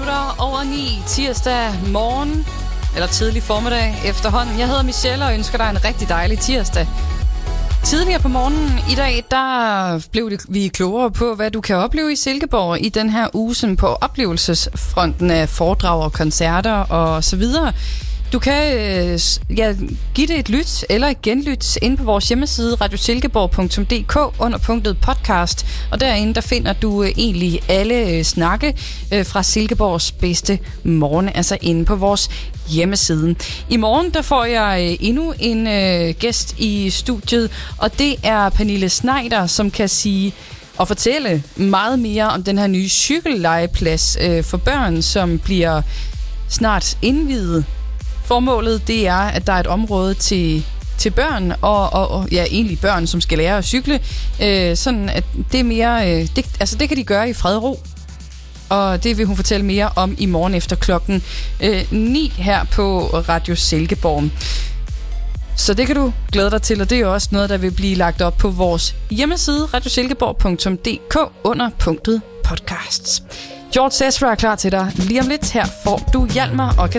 8:55 tirsdag morgen, eller tidlig formiddag efterhånden. Jeg hedder Michelle og ønsker dig en rigtig dejlig tirsdag. Tidligere på morgenen i dag, der blev vi klogere på, hvad du kan opleve i Silkeborg i den her uge på oplevelsesfronten af foredrag og koncerter og så videre. Du kan give det et lyt eller et genlyt inde på vores hjemmeside radiosilkeborg.dk under punktet podcast, og derinde der finder du egentlig alle snakke fra Silkeborgs bedste morgen, altså inde på vores hjemmeside. I morgen der får jeg endnu en gæst i studiet, og det er Pernille Schneider, som kan sige og fortælle meget mere om den her nye cykellegeplads for børn, som bliver snart indviet. Formålet det er, at der er et område til børn, og ja, egentlig børn, som skal lære at cykle. Sådan at det er mere, det kan de gøre i fred og ro. Og det vil hun fortælle mere om i morgen efter klokken 9 her på Radio Silkeborg. Så det kan du glæde dig til, og det er også noget, der vil blive lagt op på vores hjemmeside radiosilkeborg.dk under punktet podcasts. George Ezra er klar til dig. Lige om lidt her får du Hjalmar og